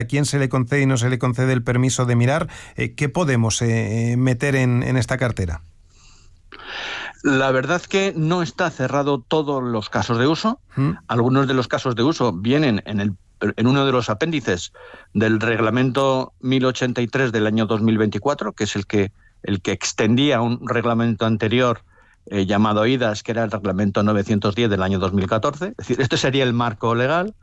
a quién se le concede y no se le concede el permiso de mirar. ¿Qué podemos meter en esta cartera? La verdad que no está cerrado todos los casos de uso. Algunos de los casos de uso vienen en uno de los apéndices del reglamento 1083 del año 2024, que es el que extendía un reglamento anterior llamado IDAS, que era el reglamento 910 del año 2014. Es decir, este sería el marco legal.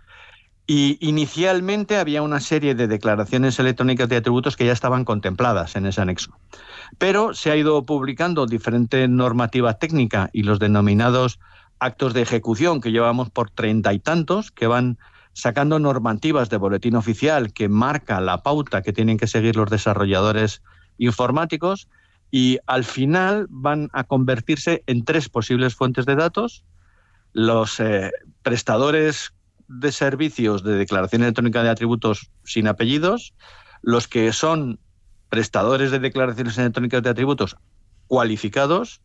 Y inicialmente había una serie de declaraciones electrónicas de atributos que ya estaban contempladas en ese anexo. Pero se ha ido publicando diferente normativa técnica y los denominados actos de ejecución, que llevamos por 30 y tantos, que van sacando normativas de boletín oficial que marca la pauta que tienen que seguir los desarrolladores informáticos, y al final van a convertirse en 3 posibles fuentes de datos: los prestadores de servicios de declaración electrónica de atributos sin apellidos, los que son prestadores de declaraciones electrónicas de atributos cualificados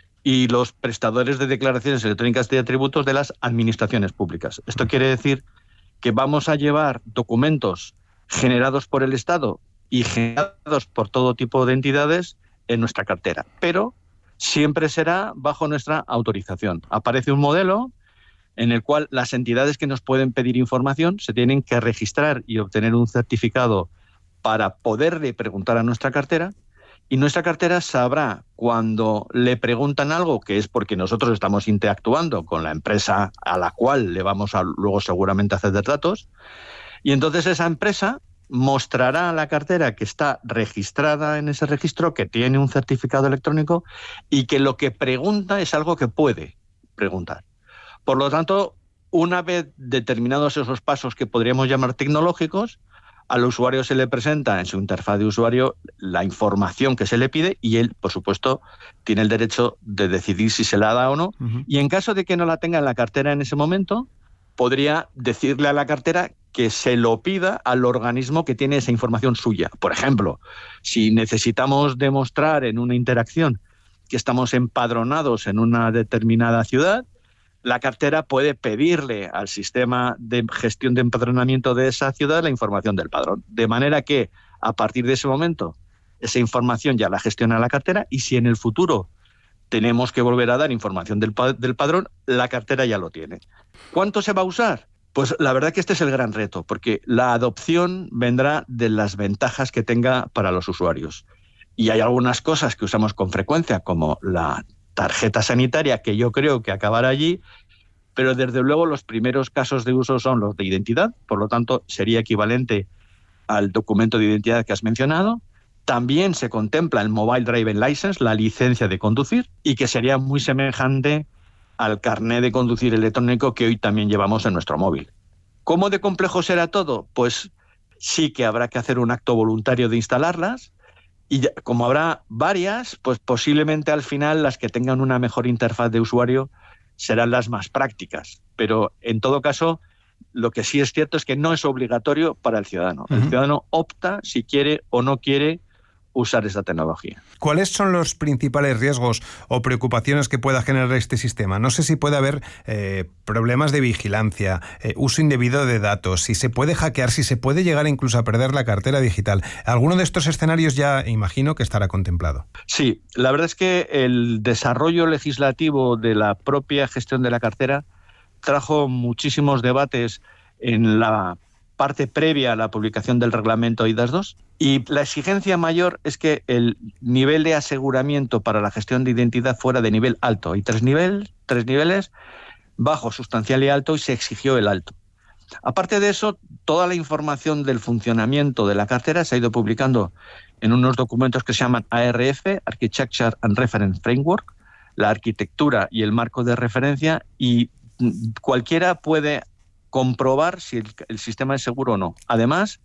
y los prestadores de declaraciones electrónicas de atributos de las administraciones públicas. Esto quiere decir que vamos a llevar documentos generados por el Estado y generados por todo tipo de entidades en nuestra cartera, pero siempre será bajo nuestra autorización. Aparece un modelo en el cual las entidades que nos pueden pedir información se tienen que registrar y obtener un certificado para poderle preguntar a nuestra cartera, y nuestra cartera sabrá cuando le preguntan algo, que es porque nosotros estamos interactuando con la empresa a la cual le vamos a luego seguramente hacer datos, y entonces esa empresa mostrará a la cartera que está registrada en ese registro, que tiene un certificado electrónico y que lo que pregunta es algo que puede preguntar. Por lo tanto, una vez determinados esos pasos que podríamos llamar tecnológicos, al usuario se le presenta en su interfaz de usuario la información que se le pide y él, por supuesto, tiene el derecho de decidir si se la da o no. Y en caso de que no la tenga en la cartera en ese momento, podría decirle a la cartera que se lo pida al organismo que tiene esa información suya. Por ejemplo, si necesitamos demostrar en una interacción que estamos empadronados en una determinada ciudad, la cartera puede pedirle al sistema de gestión de empadronamiento de esa ciudad la información del padrón. De manera que, a partir de ese momento, esa información ya la gestiona la cartera, y si en el futuro tenemos que volver a dar información del padrón, la cartera ya lo tiene. ¿Cuánto se va a usar? Pues la verdad que este es el gran reto, porque la adopción vendrá de las ventajas que tenga para los usuarios. Y hay algunas cosas que usamos con frecuencia, como la tarjeta sanitaria, que yo creo que acabará allí, pero desde luego los primeros casos de uso son los de identidad, por lo tanto sería equivalente al documento de identidad que has mencionado. También se contempla el Mobile Driving License, la licencia de conducir, y que sería muy semejante al carné de conducir electrónico que hoy también llevamos en nuestro móvil. ¿Cómo de complejo será todo? Pues sí que habrá que hacer un acto voluntario de instalarlas, y ya, como habrá varias, pues posiblemente al final las que tengan una mejor interfaz de usuario serán las más prácticas. Pero en todo caso, lo que sí es cierto es que no es obligatorio para el ciudadano. El ciudadano opta si quiere o no quiere usar esta tecnología. ¿Cuáles son los principales riesgos o preocupaciones que pueda generar este sistema? No sé si puede haber problemas de vigilancia, uso indebido de datos, si se puede hackear, si se puede llegar incluso a perder la cartera digital. ¿Alguno de estos escenarios ya imagino que estará contemplado? Sí, la verdad es que el desarrollo legislativo de la propia gestión de la cartera trajo muchísimos debates en la parte previa a la publicación del reglamento IDAS 2, y la exigencia mayor es que el nivel de aseguramiento para la gestión de identidad fuera de nivel alto. Hay tres niveles, bajo, sustancial y alto, y se exigió el alto. Aparte de eso, toda la información del funcionamiento de la cartera se ha ido publicando en unos documentos que se llaman ARF, Architecture and Reference Framework, la arquitectura y el marco de referencia, y cualquiera puede comprobar si el sistema es seguro o no. Además,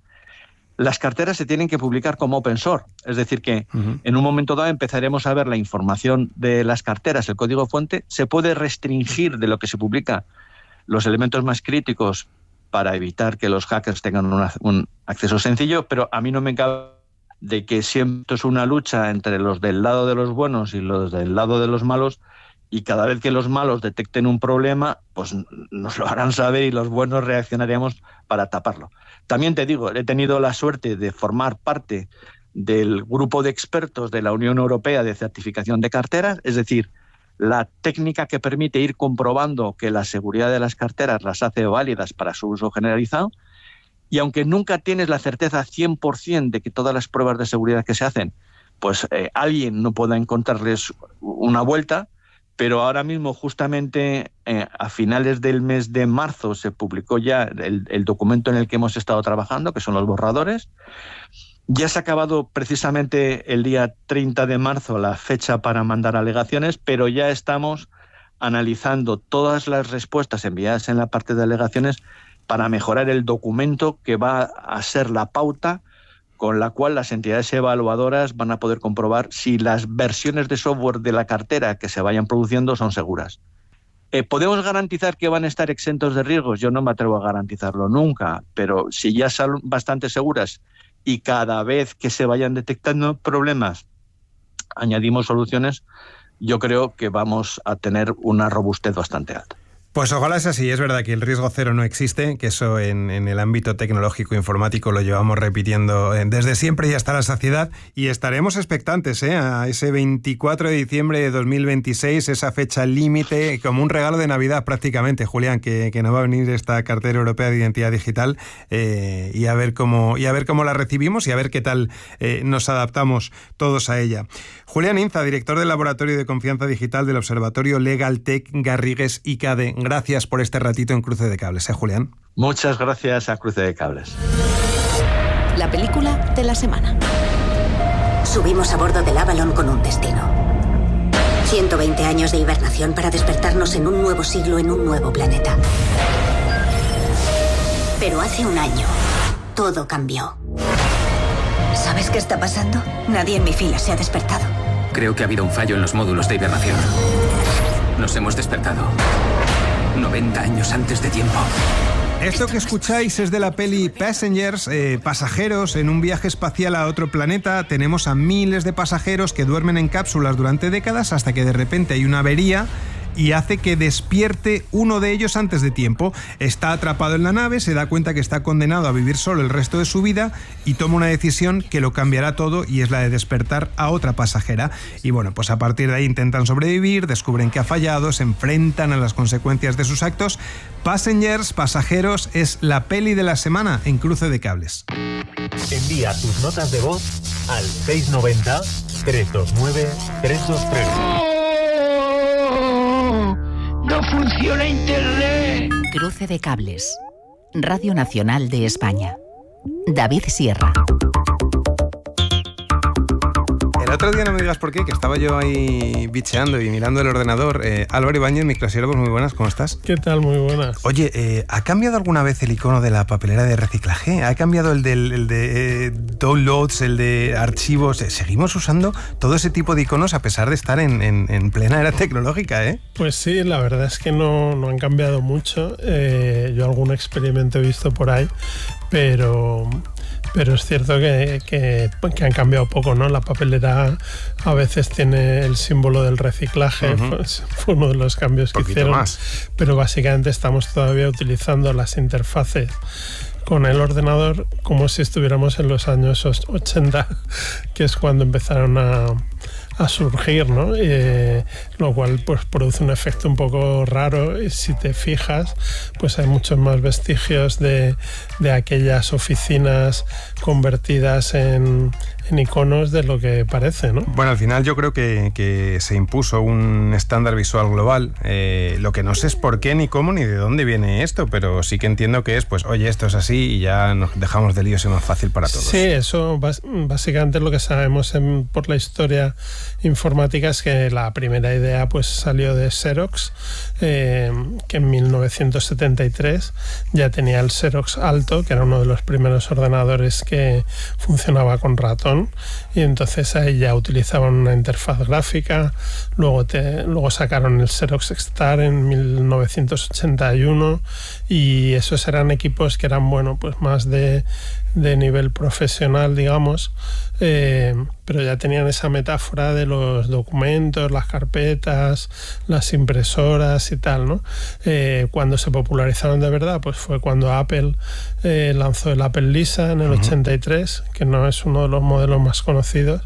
las carteras se tienen que publicar como open source, es decir que en un momento dado empezaremos a ver la información de las carteras, el código fuente. Se puede restringir de lo que se publica los elementos más críticos para evitar que los hackers tengan un acceso sencillo, pero a mí no me cabe de que siempre es una lucha entre los del lado de los buenos y los del lado de los malos, y cada vez que los malos detecten un problema, pues nos lo harán saber y los buenos reaccionaremos para taparlo. También te digo, he tenido la suerte de formar parte del grupo de expertos de la Unión Europea de certificación de carteras, es decir, la técnica que permite ir comprobando que la seguridad de las carteras las hace válidas para su uso generalizado, y aunque nunca tienes la certeza 100% de que todas las pruebas de seguridad que se hacen, pues alguien no pueda encontrarles una vuelta, pero ahora mismo justamente a finales del mes de marzo se publicó ya el documento en el que hemos estado trabajando, que son los borradores. Ya se ha acabado precisamente el día 30 de marzo la fecha para mandar alegaciones, pero ya estamos analizando todas las respuestas enviadas en la parte de alegaciones para mejorar el documento que va a ser la pauta con la cual las entidades evaluadoras van a poder comprobar si las versiones de software de la cartera que se vayan produciendo son seguras. ¿Podemos garantizar que van a estar exentos de riesgos? Yo no me atrevo a garantizarlo nunca, pero si ya son bastante seguras y cada vez que se vayan detectando problemas añadimos soluciones, yo creo que vamos a tener una robustez bastante alta. Pues ojalá sea así. Es verdad que el riesgo cero no existe, que eso en el ámbito tecnológico informático lo llevamos repitiendo desde siempre y hasta la saciedad, y estaremos expectantes a ese 24 de diciembre de 2026, esa fecha límite, como un regalo de Navidad prácticamente, Julián, que nos va a venir esta cartera europea de identidad digital, y a ver cómo la recibimos y a ver qué tal nos adaptamos todos a ella. Julián Inza, director del Laboratorio de Confianza Digital del Observatorio Legaltech Garrigues ICADE. Gracias por este ratito en Cruce de Cables, Julián. Muchas gracias a Cruce de Cables. La película de la semana. Subimos a bordo del Avalon con un destino. 120 años de hibernación para despertarnos en un nuevo siglo en un nuevo planeta. Pero hace un año, todo cambió. ¿Sabes qué está pasando? Nadie en mi fila se ha despertado. Creo que ha habido un fallo en los módulos de hibernación. Nos hemos despertado 90 años antes de tiempo. Esto que escucháis es de la peli Passengers, pasajeros en un viaje espacial a otro planeta. Tenemos a miles de pasajeros que duermen en cápsulas durante décadas hasta que de repente hay una avería y hace que despierte uno de ellos antes de tiempo. Está atrapado en la nave, se da cuenta que está condenado a vivir solo el resto de su vida y toma una decisión que lo cambiará todo, y es la de despertar a otra pasajera. Y bueno, pues a partir de ahí intentan sobrevivir, descubren que ha fallado, se enfrentan a las consecuencias de sus actos. Passengers, pasajeros, es la peli de la semana en Cruce de Cables. Envía tus notas de voz al 690 329 323. ¡No funciona Internet! Cruce de Cables. Radio Nacional de España. David Sierra. El otro día, no me digas por qué, que estaba yo ahí bicheando y mirando el ordenador. Álvaro Ibáñez, microsiervos, muy buenas, ¿cómo estás? ¿Qué tal? Muy buenas. Oye, ¿ha cambiado alguna vez el icono de la papelera de reciclaje? ¿Ha cambiado el de downloads, el de archivos? ¿Seguimos usando todo ese tipo de iconos a pesar de estar en plena era tecnológica, eh? Pues sí, la verdad es que no han cambiado mucho. Yo algún experimento he visto por ahí, pero es cierto que han cambiado poco, ¿no? La papelera a veces tiene el símbolo del reciclaje, pues fue uno de los cambios que hicieron. Más. Pero básicamente estamos todavía utilizando las interfaces con el ordenador como si estuviéramos en los años 80, que es cuando empezaron a surgir, ¿no? Lo cual pues produce un efecto un poco raro, y si te fijas pues hay muchos más vestigios de aquellas oficinas convertidas en iconos de lo que parece, ¿no? Bueno, al final yo creo que se impuso un estándar visual global. Lo que no sé es por qué, ni cómo, ni de dónde viene esto, pero sí que entiendo que es, pues, oye, esto es así y ya nos dejamos de líos y más fácil para todos. Sí, eso básicamente lo que sabemos por la historia informática es que la primera idea pues salió de Xerox, que en 1973 ya tenía el Xerox Alto, que era uno de los primeros ordenadores que funcionaba con ratón, y entonces ahí ya utilizaban una interfaz gráfica. Luego sacaron el Xerox Star en 1981, y esos eran equipos que eran, bueno, pues más de de nivel profesional, digamos, pero ya tenían esa metáfora de los documentos, las carpetas, las impresoras y tal, ¿no? Cuando se popularizaron de verdad, pues fue cuando Apple lanzó el Apple Lisa en el 83, que no es uno de los modelos más conocidos,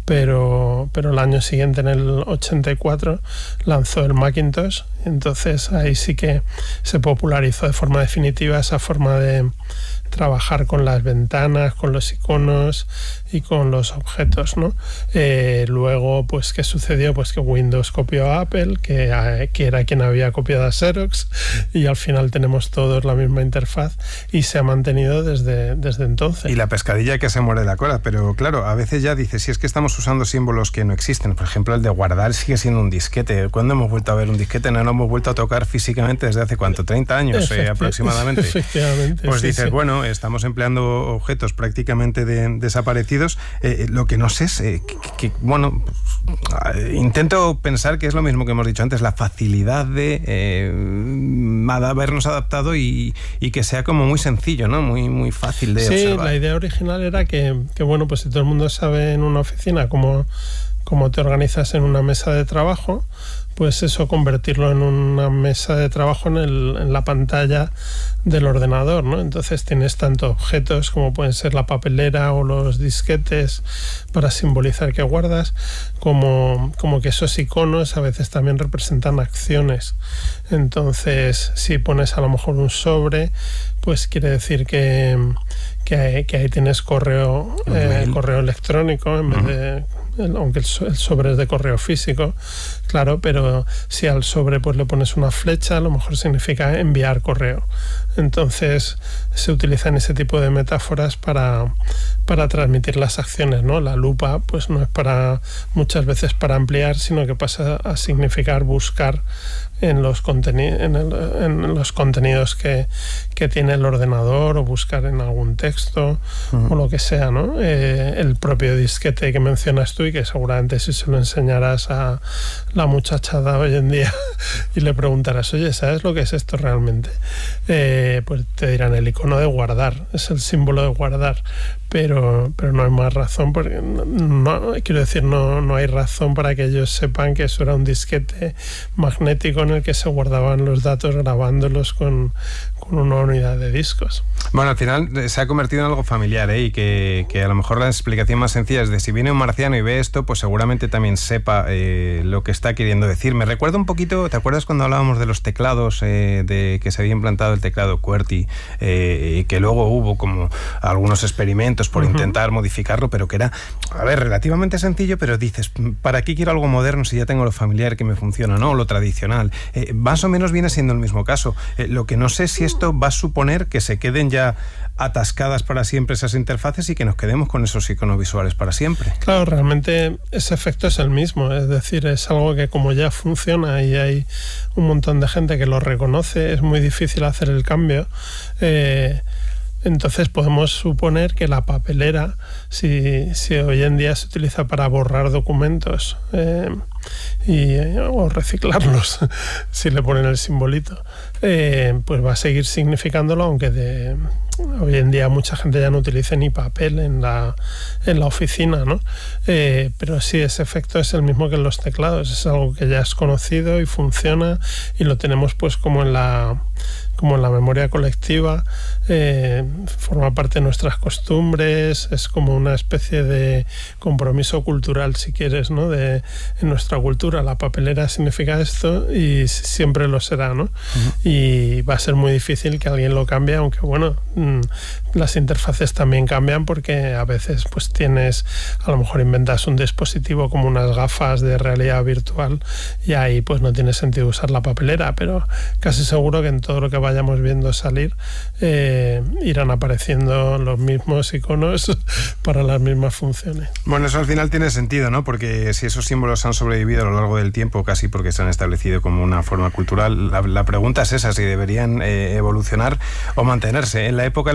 pero el año siguiente, en el 84, lanzó el Macintosh. Entonces ahí sí que se popularizó de forma definitiva esa forma de trabajar con las ventanas, con los iconos y con los objetos, ¿no? Luego, pues, ¿qué sucedió? Pues que Windows copió a Apple, que era quien había copiado a Xerox, y al final tenemos todos la misma interfaz y se ha mantenido desde entonces. Y la pescadilla que se muere la cola, pero claro, a veces ya dices, si es que estamos usando símbolos que no existen, por ejemplo, el de guardar sigue siendo un disquete. ¿Cuándo hemos vuelto a ver un disquete? No lo hemos vuelto a tocar físicamente desde hace, ¿cuánto? 30 años aproximadamente. Efectivamente. Pues sí, dices, sí. Bueno, estamos empleando objetos prácticamente desaparecidos. Lo que no sé es bueno, intento pensar que es lo mismo que hemos dicho antes, la facilidad de habernos adaptado y que sea como muy sencillo, ¿no? Muy fácil de observar. Sí, la idea original era que bueno, pues si todo el mundo sabe en una oficina cómo te organizas en una mesa de trabajo, pues eso, convertirlo en una mesa de trabajo en la pantalla del ordenador, ¿no? Entonces tienes tanto objetos como pueden ser la papelera o los disquetes para simbolizar que guardas, como que esos iconos a veces también representan acciones. Entonces, si pones a lo mejor un sobre, pues quiere decir que ahí tienes correo electrónico en vez de... aunque el sobre es de correo físico, claro, pero si al sobre pues le pones una flecha, a lo mejor significa enviar correo. Entonces se utilizan ese tipo de metáforas para transmitir las acciones, ¿no? La lupa pues no es muchas veces para ampliar, sino que pasa a significar buscar en los contenidos que tiene el ordenador, o buscar en algún texto o lo que sea, ¿no? El propio disquete que mencionas tú, y que seguramente si se lo enseñaras a la muchachada hoy en día y le preguntaras, oye, ¿sabes lo que es esto realmente? Pues te dirán el icono de guardar, es el símbolo de guardar, pero no hay más razón, porque no hay razón para que ellos sepan que eso era un disquete magnético en el que se guardaban los datos grabándolos con una unidad de discos. Bueno, al final se ha convertido en algo familiar, y que a lo mejor la explicación más sencilla es de si viene un marciano y ve esto, pues seguramente también sepa lo que está queriendo decir. Me recuerda un poquito, ¿te acuerdas cuando hablábamos de los teclados, de que se había implantado el teclado QWERTY, y que luego hubo como algunos experimentos por intentar modificarlo, pero que era, relativamente sencillo, pero dices, ¿para qué quiero algo moderno si ya tengo lo familiar que me funciona, ¿no? O lo tradicional. Más o menos viene siendo el mismo caso. Lo que no sé si esto va a suponer que se queden ya atascadas para siempre esas interfaces y que nos quedemos con esos iconos visuales para siempre. Claro, realmente ese efecto es el mismo, es decir, es algo que como ya funciona y hay un montón de gente que lo reconoce, es muy difícil hacer el cambio. Entonces podemos suponer que la papelera, si hoy en día se utiliza para borrar documentos o reciclarlos, si le ponen el simbolito, pues va a seguir significándolo, aunque hoy en día mucha gente ya no utiliza ni papel en la oficina, ¿no? Pero sí, ese efecto es el mismo que en los teclados, es algo que ya es conocido y funciona, y lo tenemos pues como en la memoria colectiva, forma parte de nuestras costumbres, es como una especie de compromiso cultural, si quieres, ¿no? En nuestra cultura la papelera significa esto y siempre lo será, ¿no? Y va a ser muy difícil que alguien lo cambie, aunque bueno, las interfaces también cambian, porque a veces pues a lo mejor inventas un dispositivo como unas gafas de realidad virtual y ahí pues no tiene sentido usar la papelera, pero casi seguro que en todo lo que vayamos viendo salir irán apareciendo los mismos iconos para las mismas funciones. Bueno, eso al final tiene sentido, ¿no? Porque si esos símbolos han sobrevivido a lo largo del tiempo, casi porque se han establecido como una forma cultural, la pregunta es esa, si deberían evolucionar o mantenerse. En la época en la que estamos,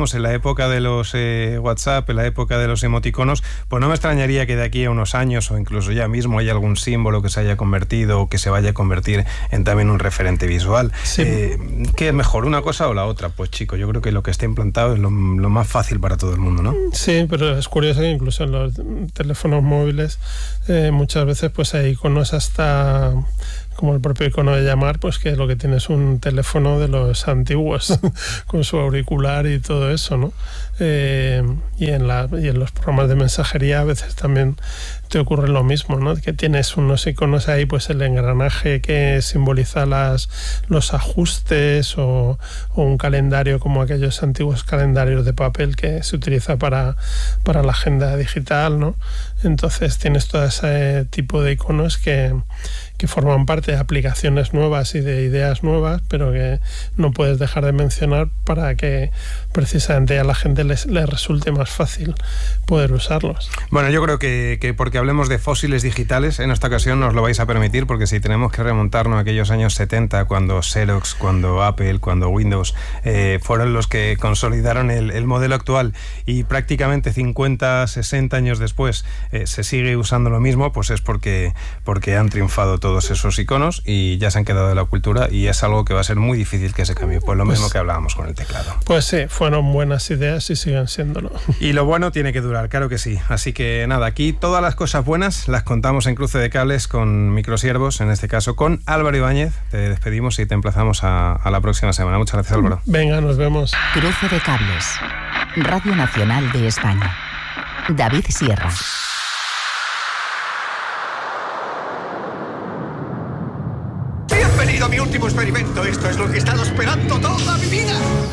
estamos en la época de los WhatsApp, en la época de los emoticonos, pues no me extrañaría que de aquí a unos años o incluso ya mismo haya algún símbolo que se haya convertido o que se vaya a convertir en también un referente visual. Sí. ¿Qué es mejor, una cosa o la otra? Pues chico, yo creo que lo que está implantado es lo más fácil para todo el mundo, ¿no? Sí, pero es curioso que incluso en los teléfonos móviles muchas veces pues hay iconos hasta como el propio icono de llamar, pues que lo que tiene es un teléfono de los antiguos con su auricular y todo eso, ¿no? Y en los programas de mensajería a veces también te ocurre lo mismo, ¿no? Que tienes unos iconos ahí, pues el engranaje que simboliza los ajustes o un calendario como aquellos antiguos calendarios de papel que se utiliza para la agenda digital, ¿no? Entonces tienes todo ese tipo de iconos que forman parte de aplicaciones nuevas y de ideas nuevas, pero que no puedes dejar de mencionar para que precisamente a la gente les resulte más fácil poder usarlos. Bueno, yo creo que porque hablemos de fósiles digitales, en esta ocasión nos lo vais a permitir, porque si tenemos que remontarnos a aquellos años 70, cuando Xerox, cuando Apple, cuando Windows fueron los que consolidaron el modelo actual y prácticamente 50, 60 años después se sigue usando lo mismo, pues es porque han triunfado todos esos iconos y ya se han quedado de la cultura y es algo que va a ser muy difícil que se cambie, pues lo mismo que hablábamos con el teclado. Pues sí, fueron buenas ideas y siguen siéndolo. Y lo bueno tiene que durar, claro que sí. Así que nada, aquí todas las cosas buenas las contamos en Cruce de Cables con Microsiervos, en este caso con Álvaro Ibáñez. Te despedimos y te emplazamos a la próxima semana. Muchas gracias, Álvaro. Venga, nos vemos. Cruce de Cables, Radio Nacional de España. David Sierra. Bienvenido a mi último experimento. Esto es lo que he estado esperando toda mi vida.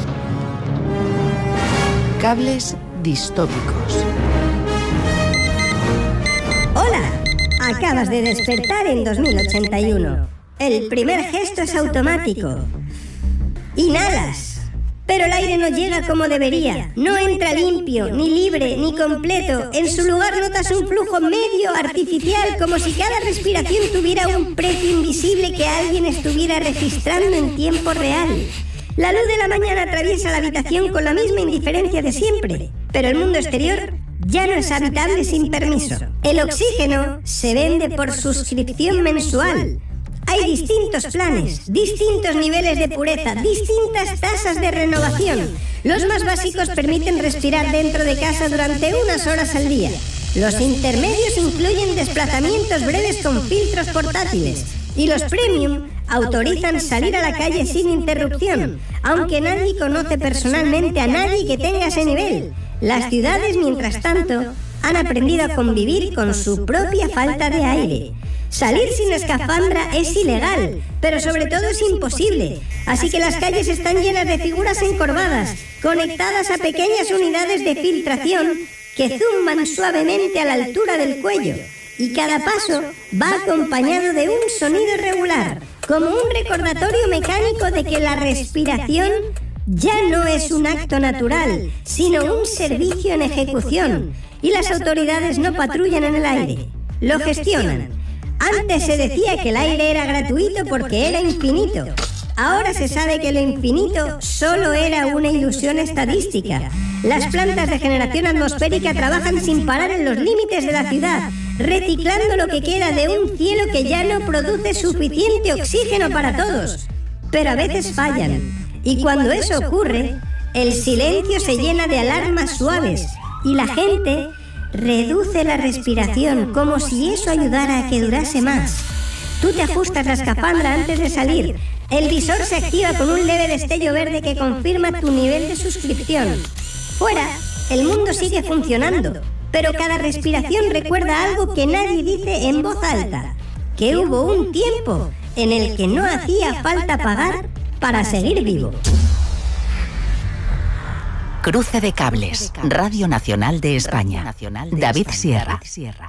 Cables distópicos. Hola, acabas de despertar en 2081. El primer gesto es automático. Inhalas, pero el aire no llega como debería. No entra limpio, ni libre, ni completo. En su lugar notas un flujo medio artificial, como si cada respiración tuviera un precio invisible que alguien estuviera registrando en tiempo real. La luz de la mañana atraviesa la habitación con la misma indiferencia de siempre, pero el mundo exterior ya no es habitable sin permiso. El oxígeno se vende por suscripción mensual. Hay distintos planes, distintos niveles de pureza, distintas tasas de renovación. Los más básicos permiten respirar dentro de casa durante unas horas al día. Los intermedios incluyen desplazamientos breves con filtros portátiles. Y los premium autorizan salir a la calle sin interrupción, aunque nadie conoce personalmente a nadie que tenga ese nivel. Las ciudades, mientras tanto, han aprendido a convivir con su propia falta de aire. Salir sin escafandra es ilegal, pero sobre todo es imposible. Así que las calles están llenas de figuras encorvadas, conectadas a pequeñas unidades de filtración que zumban suavemente a la altura del cuello. Y cada paso va acompañado de un sonido regular, como un recordatorio mecánico de que la respiración ya no es un acto natural, sino un servicio en ejecución. Y las autoridades no patrullan en el aire, lo gestionan. Antes se decía que el aire era gratuito porque era infinito. Ahora se sabe que lo infinito solo era una ilusión estadística. Las plantas de generación atmosférica trabajan sin parar en los límites de la ciudad, reciclando lo que queda de un cielo que ya no produce suficiente oxígeno para todos. Pero a veces fallan. Y cuando eso ocurre, el silencio se llena de alarmas suaves y la gente reduce la respiración como si eso ayudara a que durase más. Tú te ajustas la escafandra antes de salir. El visor se activa con un leve destello verde que confirma tu nivel de suscripción. Fuera, el mundo sigue funcionando, pero cada respiración recuerda algo que nadie dice en voz alta, que hubo un tiempo en el que no hacía falta pagar para seguir vivo. Cruce de Cables, Radio Nacional de España. David Sierra.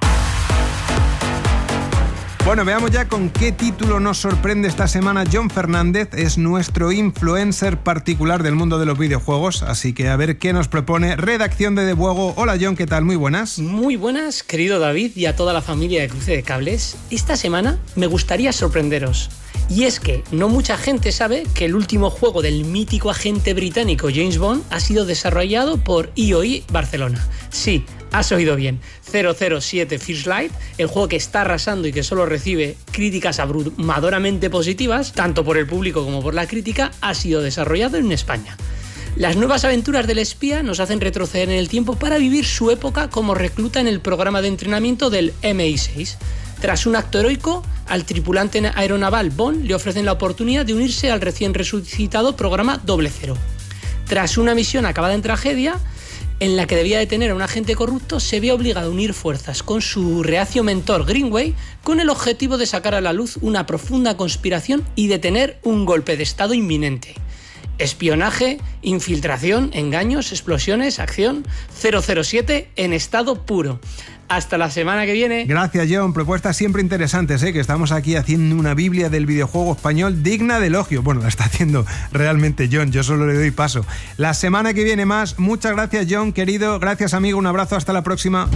Bueno, veamos ya con qué título nos sorprende esta semana John Fernández. Es nuestro influencer particular del mundo de los videojuegos, así que a ver qué nos propone Redacción de Debuego. Hola John, ¿qué tal? Muy buenas. Muy buenas, querido David y a toda la familia de Cruce de Cables. Esta semana me gustaría sorprenderos. Y es que no mucha gente sabe que el último juego del mítico agente británico James Bond ha sido desarrollado por IOI Barcelona. Sí, has oído bien. 007 First Light, el juego que está arrasando y que solo recibe críticas abrumadoramente positivas, tanto por el público como por la crítica, ha sido desarrollado en España. Las nuevas aventuras del espía nos hacen retroceder en el tiempo para vivir su época como recluta en el programa de entrenamiento del MI6. Tras un acto heroico, al tripulante aeronaval Bond le ofrecen la oportunidad de unirse al recién resucitado programa 00. Tras una misión acabada en tragedia, en la que debía detener a un agente corrupto, se ve obligado a unir fuerzas con su reacio mentor Greenway con el objetivo de sacar a la luz una profunda conspiración y detener un golpe de estado inminente. Espionaje, infiltración, engaños, explosiones, acción. 007 en estado puro. Hasta la semana que viene. Gracias, John. Propuestas siempre interesantes, que estamos aquí haciendo una Biblia del videojuego español digna de elogio. Bueno, la está haciendo realmente John, yo solo le doy paso. La semana que viene más. Muchas gracias, John, querido. Gracias, amigo. Un abrazo. Hasta la próxima.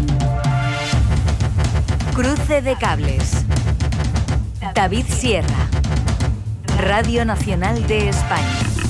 Cruce de cables. David Sierra. Radio Nacional de España.